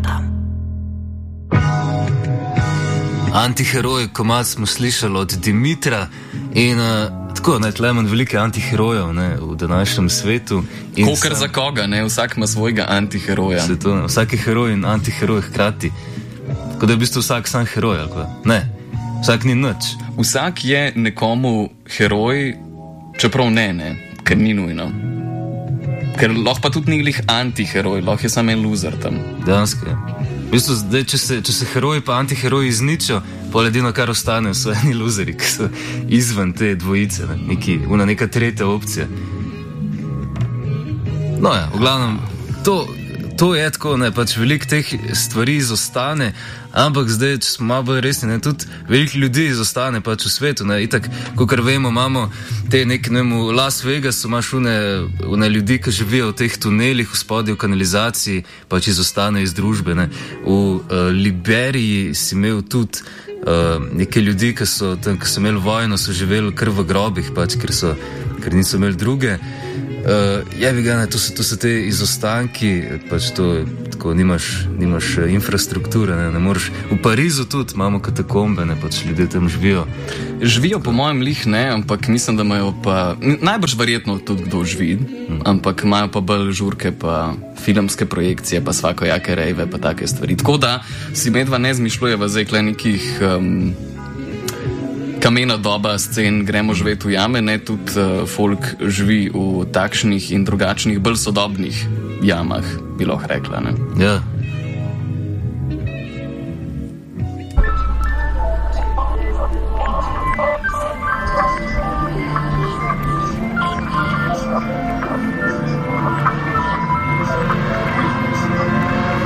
rada. Antiheroj, komad smo slišali od Dimitra in tako, tle imam velike antiherojev v današnjem svetu. Kokar za koga, vsak ima svojega antiheroja. Vsak je heroj in antiheroj hkrati. Tako da je v bistvu vsak sam heroj, ali pa? Ne, vsak ni nič. Vsak je nekomu heroj, čeprav ne, ker ni nujno. Ker lahko pa tudi ni glih antiheroj, lahko je samo en loser tam. Dejansko je. V bistvu, zdaj, če se heroji pa antiheroji izničijo, pa edino, kar ostane, so eni luzeri, ki so izven te dvojice, neka tretja opcija. No ja, v glavnem, to je tako, pač veliko teh stvari izostane, ampak zdaj, če smo malo bolj resni, tudi veliko ljudi izostane pač v svetu, itak, kakor vemo, imamo te v Las Vegasu imaš une ljudi, ki živijo v teh tunelih, v spodju, v kanalizaciji, pač izostane iz družbe, V Liberiji si imel tudi neke ljudi, ki so imeli vojno, so živeli kar v grobih, pač, ker niso imeli druge. To so te izostanki, pač to tako, nimaš infrastrukture, ne moreš. V Parizu tudi imamo katakombe, pač ljudje tam živijo. Živijo po mojem lih ne, ampak mislim, da imajo pa, najbrž verjetno tudi kdo živi, ampak imajo pa bolj žurke, pa filmske projekcije, pa svakojake rejve, pa take stvari. Tako da si medva ne zmišljujeva zdaj kle nekih kamena doba scen, gremo živeti v jame, tudi folk živi v takšnih in drugačnih, bolj sodobnih jamah, bi lahko rekla. Ja,